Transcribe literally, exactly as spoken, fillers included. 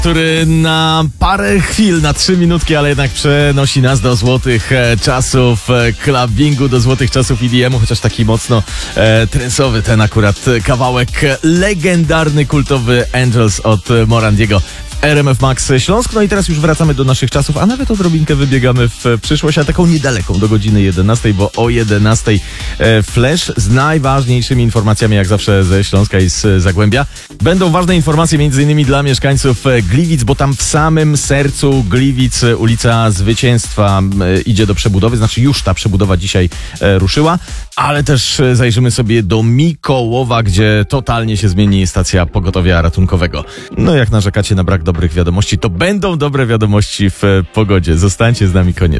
który na parę chwil, na trzy minutki, ale jednak przenosi nas do złotych e, czasów e, clubbingu, do złotych czasów E D M-u, chociaż taki mocno e, trensowy ten akurat kawałek, legendarny, kultowy Angels od e, Morandiego. R M F Max Śląsk. No i teraz już wracamy do naszych czasów, a nawet odrobinkę wybiegamy w przyszłość, a taką niedaleką, do godziny jedenastej, bo o jedenastej e, Flash z najważniejszymi informacjami, jak zawsze ze Śląska i z Zagłębia. Będą ważne informacje między innymi dla mieszkańców Gliwic, bo tam w samym sercu Gliwic ulica Zwycięstwa e, idzie do przebudowy, znaczy już ta przebudowa dzisiaj e, ruszyła, ale też e, zajrzymy sobie do Mikołowa, gdzie totalnie się zmieni stacja pogotowia ratunkowego. No jak narzekacie na brak dobrych wiadomości, to będą dobre wiadomości w pogodzie. Zostańcie z nami koniecznie.